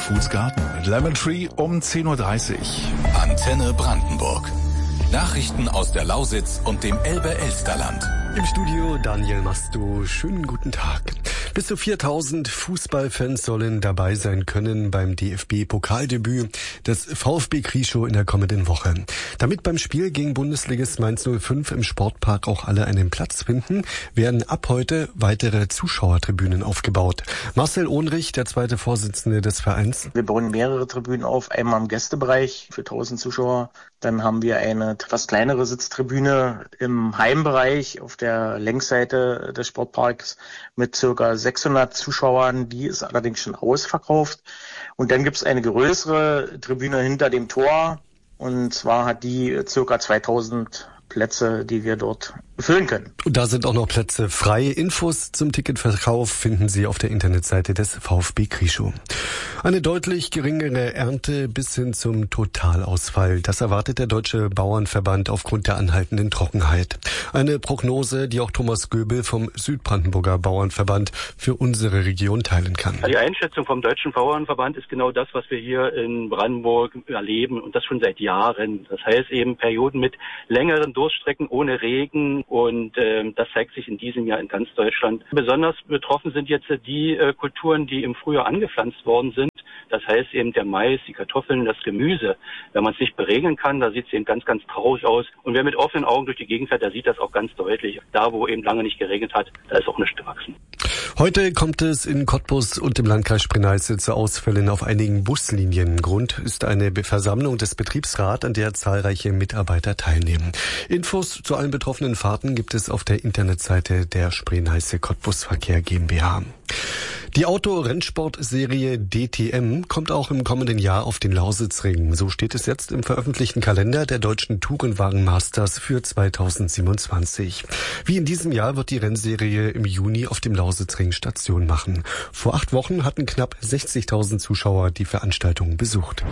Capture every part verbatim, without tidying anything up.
Foods Garten mit Lemon Tree um zehn Uhr dreißig. Antenne Brandenburg. Nachrichten aus der Lausitz und dem Elbe-Elsterland. Im Studio Daniel Masto. Schönen guten Tag. Bis zu viertausend Fußballfans sollen dabei sein können beim D F B-Pokaldebüt des VfB Krieschow in der kommenden Woche. Damit beim Spiel gegen Bundesligist Mainz null fünf im Sportpark auch alle einen Platz finden, werden ab heute weitere Zuschauertribünen aufgebaut. Marcel Ohnrich, der zweite Vorsitzende des Vereins. Wir bauen mehrere Tribünen auf, einmal im Gästebereich für tausend Zuschauer. Dann haben wir eine etwas kleinere Sitztribüne im Heimbereich auf der Längsseite des Sportparks mit circa sechshundert Zuschauern. Die ist allerdings schon ausverkauft. Und dann gibt es eine größere Tribüne hinter dem Tor. Und zwar hat die circa zweitausend Plätze, die wir dort befüllen können. Und da sind auch noch Plätze frei. Infos zum Ticketverkauf finden Sie auf der Internetseite des VfB Krieschow. Eine deutlich geringere Ernte bis hin zum Totalausfall. Das erwartet der Deutsche Bauernverband aufgrund der anhaltenden Trockenheit. Eine Prognose, die auch Thomas Göbel vom Südbrandenburger Bauernverband für unsere Region teilen kann. Die Einschätzung vom Deutschen Bauernverband ist genau das, was wir hier in Brandenburg erleben und das schon seit Jahren. Das heißt eben Perioden mit längeren Durststrecken ohne Regen und äh, das zeigt sich in diesem Jahr in ganz Deutschland. Besonders betroffen sind jetzt die äh, Kulturen, die im Frühjahr angepflanzt worden sind. Das heißt eben der Mais, die Kartoffeln, das Gemüse. Wenn man es nicht beregeln kann, da sieht es eben ganz, ganz traurig aus. Und wer mit offenen Augen durch die Gegend fährt, der sieht das auch ganz deutlich. Da, wo eben lange nicht geregnet hat, da ist auch nichts gewachsen. Heute kommt es in Cottbus und im Landkreis Spree-Neiße zu Ausfällen auf einigen Buslinien. Grund ist eine Versammlung des Betriebsrats, an der zahlreiche Mitarbeiter teilnehmen. Infos zu allen betroffenen Fahrten gibt es auf der Internetseite der Spree-Neiße Cottbus-Verkehr GmbH. Die Auto-Rennsport-Serie D T M kommt auch im kommenden Jahr auf den Lausitzring. So steht es jetzt im veröffentlichten Kalender der deutschen Tourenwagen-Masters für zweitausendsiebenundzwanzig. Wie in diesem Jahr wird die Rennserie im Juni auf dem Lausitzring Station machen. Vor acht Wochen hatten knapp sechzigtausend Zuschauer die Veranstaltung besucht.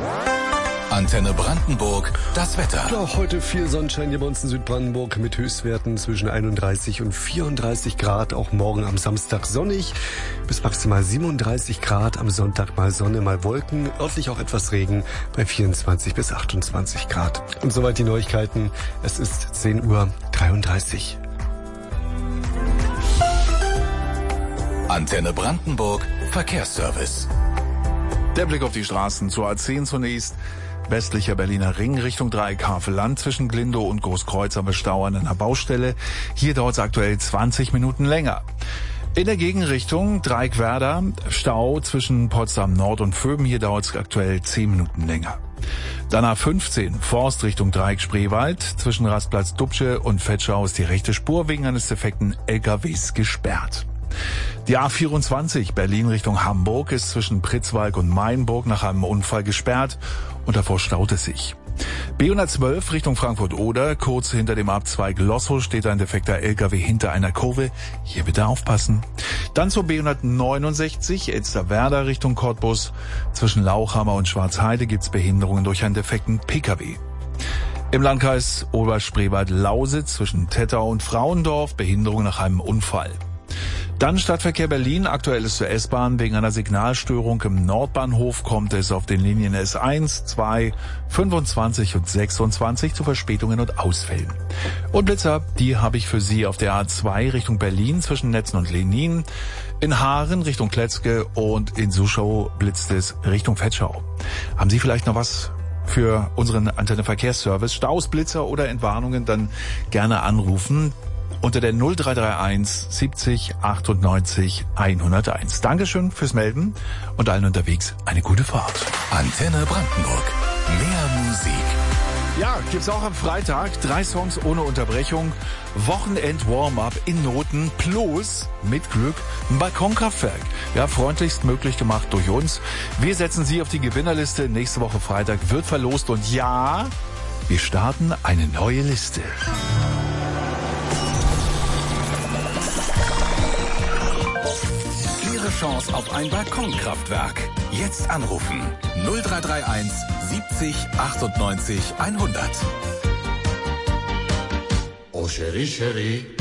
Antenne Brandenburg, das Wetter. Ja, auch heute viel Sonnenschein hier bei uns in Südbrandenburg mit Höchstwerten zwischen einunddreißig und vierunddreißig Grad. Auch morgen am Samstag sonnig bis maximal siebenunddreißig Grad. Am Sonntag mal Sonne, mal Wolken. Örtlich auch etwas Regen bei vierundzwanzig bis achtundzwanzig Grad. Und soweit die Neuigkeiten. Es ist zehn Uhr dreiunddreißig. Antenne Brandenburg, Verkehrsservice. Der Blick auf die Straßen zur A zehn zunächst. Westlicher Berliner Ring Richtung Dreieck-Havelland zwischen Glindow und Großkreuz am Stau an einer Baustelle. Hier dauert es aktuell zwanzig Minuten länger. In der Gegenrichtung Dreieck-Werder Stau zwischen Potsdam Nord und Vöben. Hier dauert es aktuell zehn Minuten länger. Dann A fünfzehn Forst Richtung Dreieck Spreewald zwischen Rastplatz Dubsche und Vetschau ist die rechte Spur wegen eines defekten L K Ws gesperrt. Die A vierundzwanzig Berlin Richtung Hamburg ist zwischen Pritzwalk und Mainburg nach einem Unfall gesperrt und davor staut es sich. B hundertzwölf Richtung Frankfurt-Oder, kurz hinter dem Abzweig Lossow steht ein defekter L K W hinter einer Kurve. Hier bitte aufpassen. Dann zur B hundertneunundsechzig Elsterwerda Richtung Cottbus. Zwischen Lauchhammer und Schwarzheide gibt's Behinderungen durch einen defekten P K W. Im Landkreis Oberspreewald-Lausitz zwischen Tettau und Frauendorf Behinderung nach einem Unfall. Dann Stadtverkehr Berlin. Aktuell ist zur S-Bahn wegen einer Signalstörung im Nordbahnhof kommt es auf den Linien S eins, zwei, fünfundzwanzig und sechsundzwanzig zu Verspätungen und Ausfällen. Und Blitzer, die habe ich für Sie auf der A zwei Richtung Berlin zwischen Netzen und Lenin, in Haaren Richtung Kletzke und in Suschau blitzt es Richtung Vetschau. Haben Sie vielleicht noch was für unseren Antenne Verkehrsservice? Staus, Blitzer oder Entwarnungen, dann gerne anrufen. Unter der null drei drei eins siebzig achtundneunzig hunderteins. Dankeschön fürs Melden und allen unterwegs eine gute Fahrt. Antenne Brandenburg. Mehr Musik. Ja, gibt's auch am Freitag. Drei Songs ohne Unterbrechung. Wochenend-Warm-Up in Noten plus, mit Glück, ein Balkonkraftwerk. Ja, freundlichst möglich gemacht durch uns. Wir setzen Sie auf die Gewinnerliste. Nächste Woche Freitag wird verlost und ja, wir starten eine neue Liste. Chance auf ein Balkonkraftwerk. Jetzt anrufen. null drei drei eins siebzig achtundneunzig hundert. Oh, Chérie, Chérie.